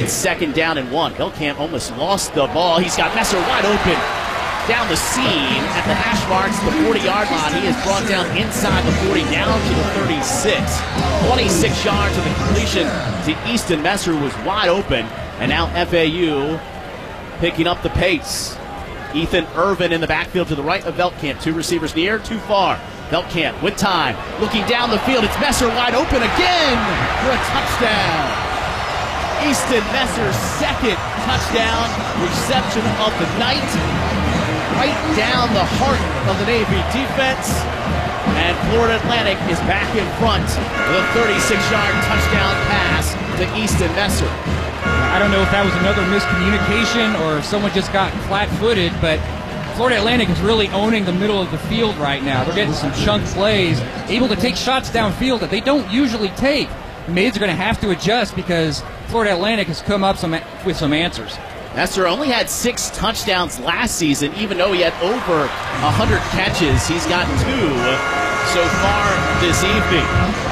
It's 2nd down and 1. Belkamp almost lost the ball. He's got Messer wide open down the seam at the hash marks, the 40-yard line. He is brought down inside the 40, down to the 36. 26 yards of the completion to Easton Messer, who was wide open. And now FAU picking up the pace. Ethan Irvin in the backfield to the right of Belkamp. 2 receivers near, 2 far. Belkamp with time, looking down the field. It's Messer wide open again for a touchdown. Easton Messer's 2nd touchdown reception of the night. Right down the heart of the Navy defense. And Florida Atlantic is back in front with a 36-yard touchdown pass to Easton Messer. I don't know if that was another miscommunication or if someone just got flat-footed, but Florida Atlantic is really owning the middle of the field right now. They're getting some chunk plays, able to take shots downfield that they don't usually take. Mids are going to have to adjust because Florida Atlantic has come up with some answers. Messer only had 6 touchdowns last season, even though he had over 100 catches. He's got 2 so far this evening.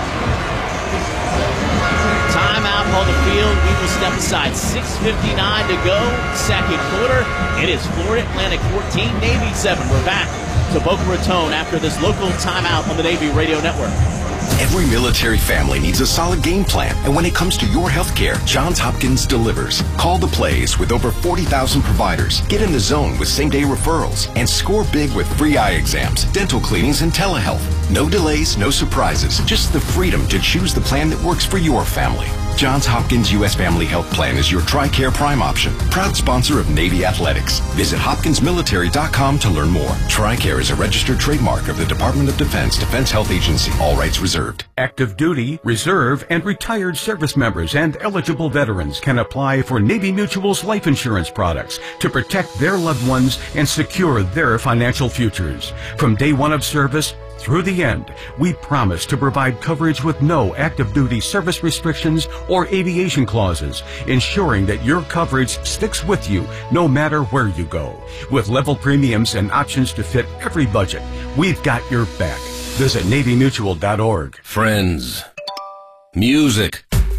Timeout on the field. We will step aside. 6:59 to go, 2nd quarter. It is Florida Atlantic 14, Navy 7. We're back to Boca Raton after this local timeout on the Navy Radio Network. Every military family needs a solid game plan, and when it comes to your health care, Johns Hopkins delivers. Call the plays with over 40,000 providers. Get in the zone with same-day referrals, and score big with free eye exams, dental cleanings, and telehealth. No delays, no surprises, just the freedom to choose the plan that works for your family. Johns Hopkins U.S. Family Health Plan is your TRICARE Prime option. Proud sponsor of Navy Athletics. Visit hopkinsmilitary.com to learn more. TRICARE is a registered trademark of the Department of Defense, Defense Health Agency. All rights reserved. Active duty, reserve, and retired service members and eligible veterans can apply for Navy Mutual's life insurance products to protect their loved ones and secure their financial futures. From day one of service through the end, we promise to provide coverage with no active duty service restrictions or aviation clauses, ensuring that your coverage sticks with you no matter where you go. With level premiums and options to fit every budget, we've got your back. Visit NavyMutual.org. Friends, music,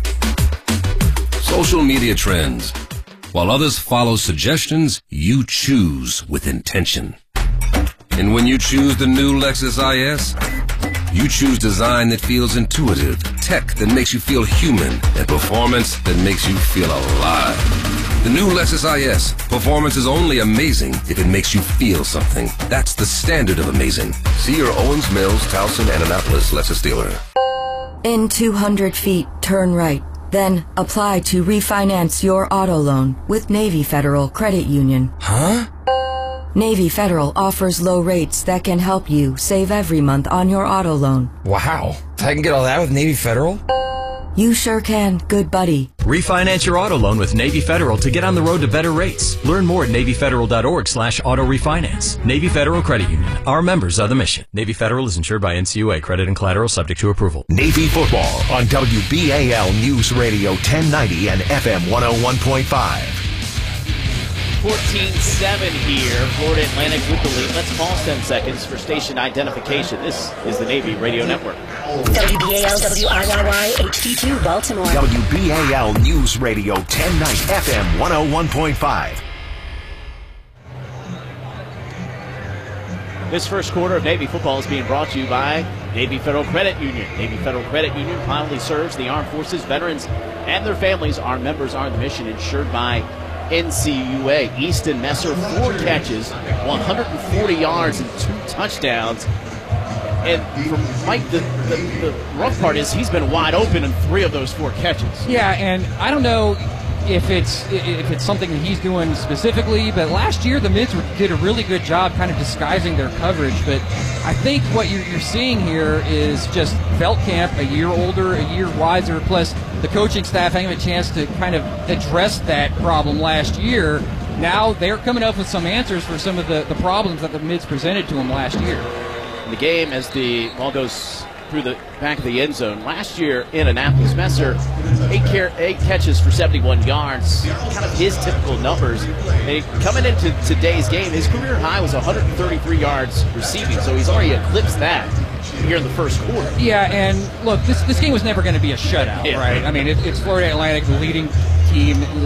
social media trends. While others follow suggestions, you choose with intention. And when you choose the new Lexus IS, you choose design that feels intuitive, tech that makes you feel human, and performance that makes you feel alive. The new Lexus IS. Performance is only amazing if it makes you feel something. That's the standard of amazing. See your Owens Mills, Towson, and Annapolis Lexus dealer. In 200 feet, turn right. Then apply to refinance your auto loan with Navy Federal Credit Union. Huh? Navy Federal offers low rates that can help you save every month on your auto loan. Wow. I can get all that with Navy Federal? You sure can, good buddy. Refinance your auto loan with Navy Federal to get on the road to better rates. Learn more at NavyFederal.org/auto refinance. Navy Federal Credit Union. Our members are the mission. Navy Federal is insured by NCUA. Credit and collateral subject to approval. Navy football on WBAL News Radio 1090 and FM 101.5. 14-7 here. Florida Atlantic with the lead. Let's pause 10 seconds for station identification. This is the Navy Radio Network. WBAL WIYY HD2 Baltimore. WBAL News Radio 1090 FM 101.5. This first quarter of Navy football is being brought to you by Navy Federal Credit Union. Navy Federal Credit Union proudly serves the armed forces, veterans, and their families. Our members are the mission, insured by NCUA. Easton Messer, 4 catches, 140 yards, and 2 touchdowns. And for Mike, the rough part is he's been wide open in 3 of those 4 catches. Yeah, and I don't know if it's something that he's doing specifically, but last year the Mids did a really good job kind of disguising their coverage. But I think what you're seeing here is just Belkamp, a year older, a year wiser, plus the coaching staff having a chance to kind of address that problem last year. Now they're coming up with some answers for some of the problems that the Mids presented to them last year. The game, as the ball goes through the back of the end zone. Last year in Annapolis, Messer, 8 catches for 71 yards, kind of his typical numbers. And coming into today's game, his career high was 133 yards receiving, so he's already eclipsed that here in the first quarter. Yeah, and look, this game was never going to be a shutout, right? I mean, it's Florida Atlantic, the leading team